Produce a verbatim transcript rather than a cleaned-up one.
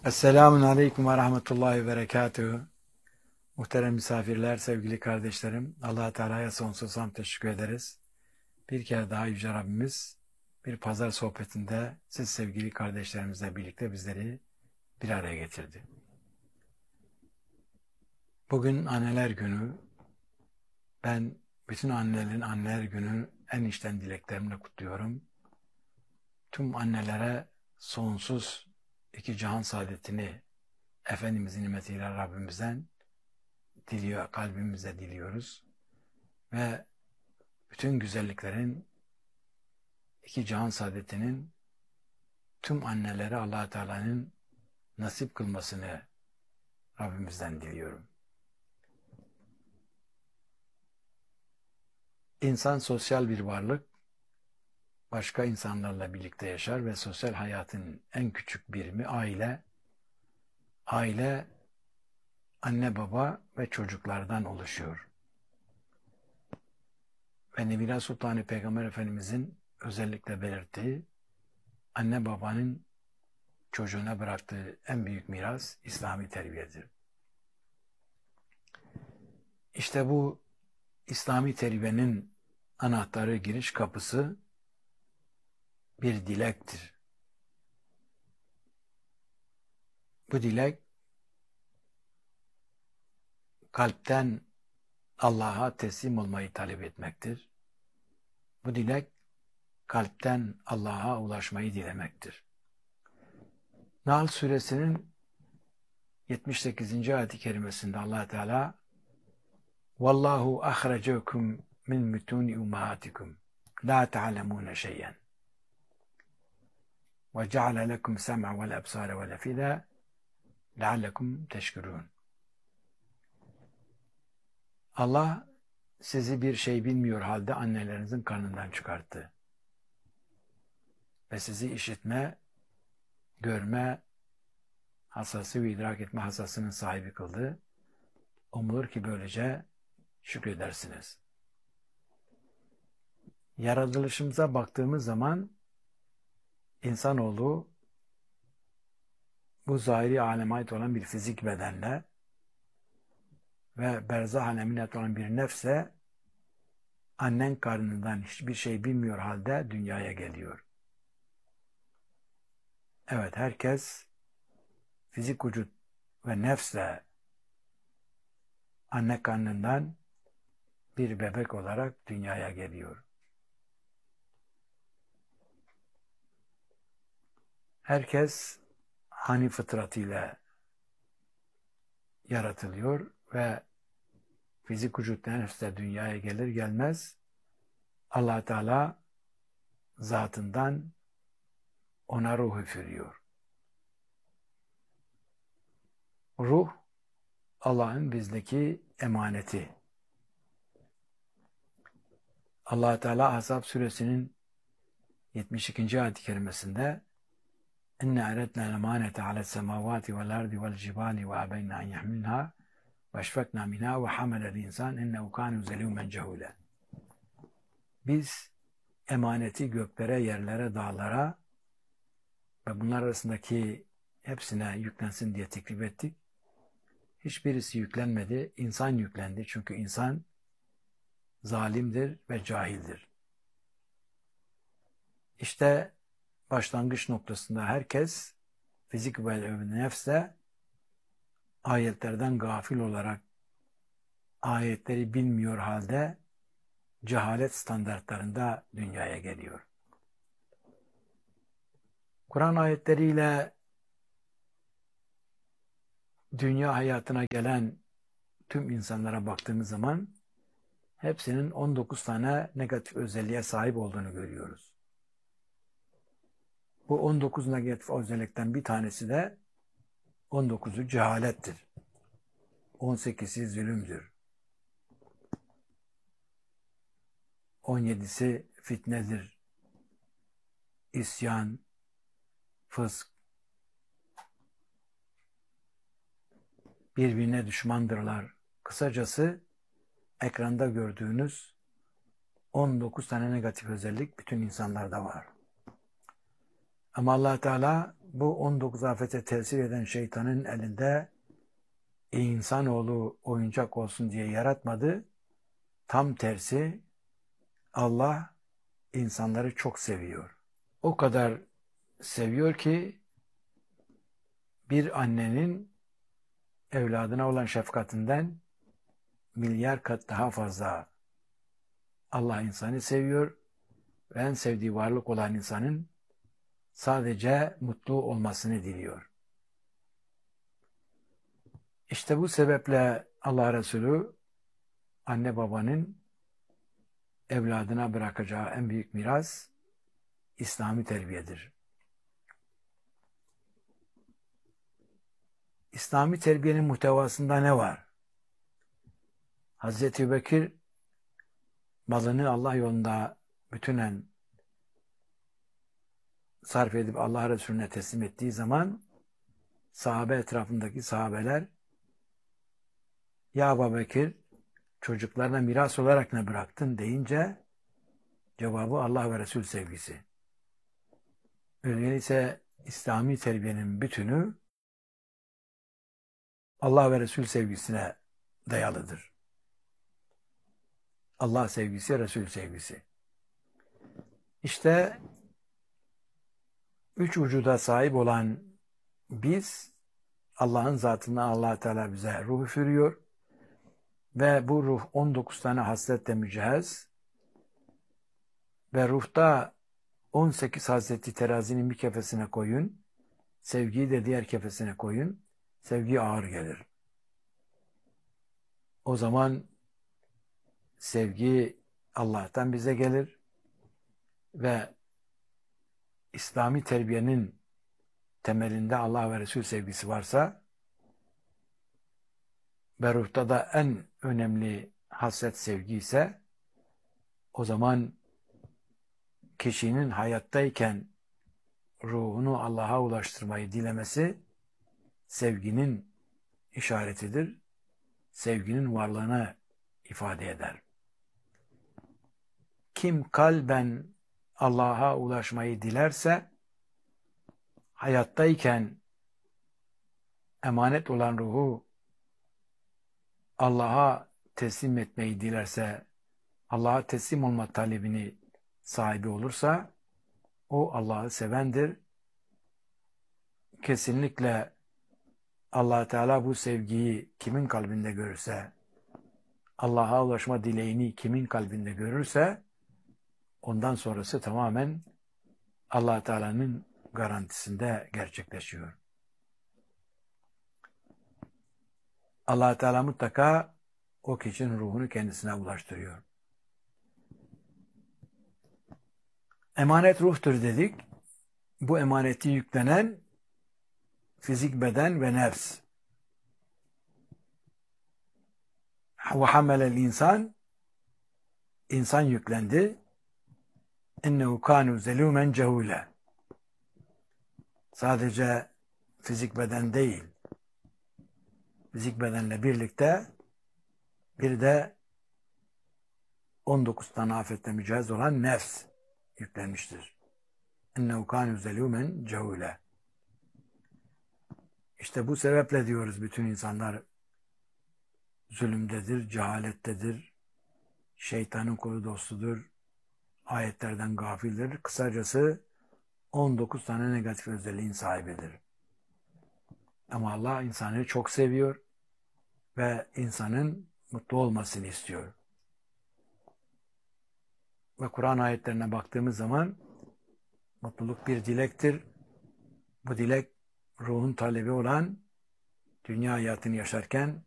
Esselamun Aleyküm ve Rahmetullahi ve Berekatuhu. Muhterem misafirler, sevgili kardeşlerim, Allah-u Teala'ya sonsuz hamd teşekkür ederiz. Bir kere daha Yüce Rabbimiz bir pazar sohbetinde siz sevgili kardeşlerimizle birlikte bizleri bir araya getirdi. Bugün Anneler Günü. Ben bütün annelerin Anneler Günü en içten dileklerimle kutluyorum. Tüm annelere sonsuz iki cihan saadetini Efendimizin nimetiyle Rabbimizden diliyor, kalbimizle diliyoruz. Ve bütün güzelliklerin, iki cihan saadetinin tüm annelere Allah-u Teala'nın nasip kılmasını Rabbimizden diliyorum. İnsan sosyal bir varlık, başka insanlarla birlikte yaşar ve sosyal hayatın en küçük birimi aile. Aile, anne baba ve çocuklardan oluşuyor. Ve Nebiler Sultanı Peygamber Efendimizin özellikle belirttiği, anne babanın çocuğuna bıraktığı en büyük miras İslami terbiyedir. İşte bu İslami terbiyenin anahtarı, giriş kapısı bir dilektir. Bu dilek kalpten Allah'a teslim olmayı talep etmektir. Bu dilek kalpten Allah'a ulaşmayı dilemektir. Nahl suresinin yetmiş sekizinci ayet-i kerimesinde Allah Teala "Vallahu ahracakum min butuni ummahatikum la ta'lemune şey'en ve ceale lekum sem'a vel ebsare vel efida leallekum teşkurun." Allah sizi bir şey bilmiyor halde annelerinizin karnından çıkarttı. Ve sizi işitme, görme hassası ve idrak etme hassasının sahibi kıldı. Umulur ki böylece şükredersiniz. Yaratılışımıza baktığımız zaman insanoğlu bu zahiri aleme ait olan bir fizik bedenle ve berzah alemine ait olan bir nefse annen karnından hiçbir şey bilmiyor halde dünyaya geliyor. Evet, herkes fizik vücut ve nefsle anne karnından bir bebek olarak dünyaya geliyor. Herkes hani fıtratıyla yaratılıyor ve fizik vücut nefsle dünyaya gelir gelmez Allah Teala zatından ona ruh üfürüyor. Ruh Allah'ın bizdeki emaneti. Allah Teala Ahzab suresinin yetmiş ikinci ayet-i kerimesinde "İnne eretna emanete ale's semavati vel ardi vel cibali ve abeyna en yahmilha ve eşfekna minha ve hamelel insan innehu kâne zelûmen cehûle." Biz emaneti göklere, yerlere, dağlara ve bunlar arasındaki hepsine yüklensin diye teklif ettik. Hiçbirisi yüklenmedi. İnsan yüklendi. Çünkü insan zalimdir ve cahildir. İşte başlangıç noktasında herkes fizik ve nefse ayetlerden gafil olarak ayetleri bilmiyor halde cehalet standartlarında dünyaya geliyor. Kur'an ayetleriyle dünya hayatına gelen tüm insanlara baktığımız zaman hepsinin on dokuz tane negatif özelliğe sahip olduğunu görüyoruz. Bu on dokuz negatif özellikten bir tanesi de on dokuzu cehalettir. on sekizi zulümdür. on yedisi fitnedir. İsyan, fısk, birbirine düşmandırlar. Kısacası ekranda gördüğünüz on dokuz tane negatif özellik bütün insanlarda var. Ama Allah Teala bu on dokuz afete tesir eden şeytanın elinde insanoğlu oyuncak olsun diye yaratmadı. Tam tersi, Allah insanları çok seviyor. O kadar seviyor ki bir annenin evladına olan şefkatinden milyar kat daha fazla Allah insanı seviyor ve en sevdiği varlık olan insanın sadece mutlu olmasını diliyor. İşte bu sebeple Allah Resulü anne babanın evladına bırakacağı en büyük miras İslami terbiyedir. İslami terbiyenin muhtevasında ne var? Hazreti Ebubekir malını Allah yolunda bütünen sarf edip Allah Resulüne teslim ettiği zaman sahabe etrafındaki sahabeler "Ya Ebubekir, çocuklarına miras olarak ne bıraktın?" deyince cevabı Allah ve Resul sevgisi. Öyleyse İslami terbiyenin bütünü Allah ve Resul sevgisine dayalıdır. Allah sevgisi, Resul sevgisi. İşte üç vücuda sahip olan biz, Allah'ın zatından Allah Teala bize ruh üfürüyor ve bu ruh on dokuz tane hasletle mücehhez ve ruhta on sekiz hasleti terazinin bir kefesine koyun, sevgiyi de diğer kefesine koyun, sevgi ağır gelir. O zaman sevgi Allah'tan bize gelir ve İslami terbiyenin temelinde Allah ve Resul sevgisi varsa ve ruhta da en önemli hasret sevgi ise o zaman kişinin hayattayken ruhunu Allah'a ulaştırmayı dilemesi sevginin işaretidir. Sevginin varlığını ifade eder. Kim kalben Allah'a ulaşmayı dilerse, hayattayken emanet olan ruhu Allah'a teslim etmeyi dilerse, Allah'a teslim olma talebini sahibi olursa, o Allah'ı sevendir. Kesinlikle Allah Teala bu sevgiyi kimin kalbinde görürse, Allah'a ulaşma dileğini kimin kalbinde görürse, ondan sonrası tamamen Allah Teala'nın garantisinde gerçekleşiyor. Allah Teala mutlaka o kişinin ruhunu kendisine ulaştırıyor. Emanet ruhtur dedik. Bu emaneti yüklenen fizik, beden ve nefs. Ve hamelel insan, insan yüklendi. İnnehu kânu zelûmen cehûle. Sadece fizik beden değil, fizik bedenle birlikte bir de on dokuz tane afetle mücehhez olan nefs yüklenmiştir. İnnehu kânu zelûmen cehûle. İşte bu sebeple diyoruz bütün insanlar zulümdedir, cehalettedir, şeytanın kolu dostudur, ayetlerden gafildir. Kısacası on dokuz tane negatif özelliğin sahibidir. Ama Allah insanı çok seviyor ve insanın mutlu olmasını istiyor. Ve Kur'an ayetlerine baktığımız zaman mutluluk bir dilektir. Bu dilek ruhun talebi olan dünya hayatını yaşarken